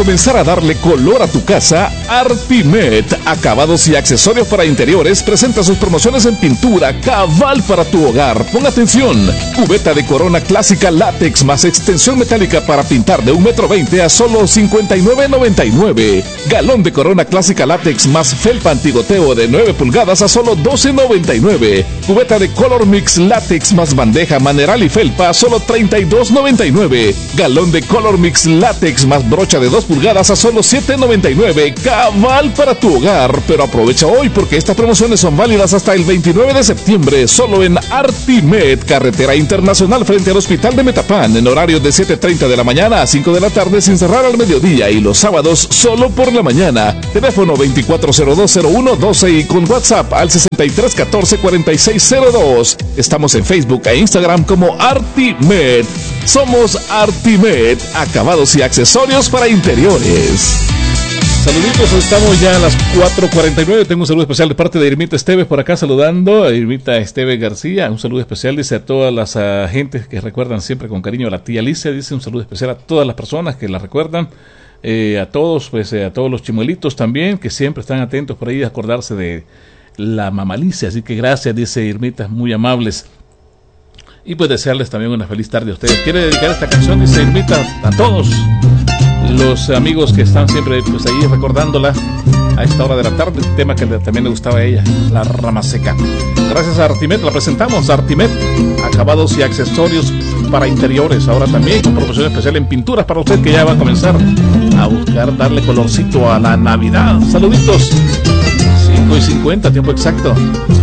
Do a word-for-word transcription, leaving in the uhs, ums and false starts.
comenzar a darle color a tu casa, Artimet, acabados y accesorios para interiores, presenta sus promociones en pintura cabal para tu hogar. Pon atención, cubeta de Corona clásica látex más extensión metálica para pintar de un metro veinte a solo cincuenta y nueve noventa y nueve. Galón de Corona clásica látex más felpa antigoteo de nueve pulgadas a solo doce noventa y nueve. Cubeta de Color Mix látex más bandeja maneral y felpa a solo treinta y dos noventa y nueve. Galón de Color Mix látex más brocha de dos pulgadas a solo siete noventa y nueve. Cabal para tu hogar, pero aprovecha hoy porque estas promociones son válidas hasta el veintinueve de septiembre, solo en Artimet, carretera internacional frente al hospital de Metapán, en horario de siete treinta de la mañana a cinco de la tarde sin cerrar al mediodía, y los sábados solo por la mañana. Teléfono veinticuatro cero dos cero uno doce y con WhatsApp al sesenta y tres catorce cuarenta y seis cero dos. Estamos en Facebook e Instagram como Artimet. Somos Artimet, acabados y accesorios para interiores. Saluditos, estamos ya a las cuatro cuarenta y nueve. Tengo un saludo especial de parte de Irmita Esteves por acá saludando. Irmita Esteves García, un saludo especial, dice, a todas las uh, gentes que recuerdan siempre con cariño a la tía Alicia. Dice un saludo especial a todas las personas que la recuerdan, eh, a todos, pues eh, a todos los chimuelitos también, que siempre están atentos por ahí a acordarse de la mamá Alicia. Así que gracias, dice Irmita, muy amables. Y pues desearles también una feliz tarde a ustedes. Quiere dedicar esta canción, dice Irmita, a todos los amigos que están siempre pues ahí recordándola a esta hora de la tarde, el tema que también le gustaba a ella, La Rama Seca. Gracias a Artimet, la presentamos, Artimet, acabados y accesorios para interiores, ahora también con promoción especial en pinturas para usted que ya va a comenzar a buscar darle colorcito a la Navidad. Saluditos, cinco y cincuenta, tiempo exacto.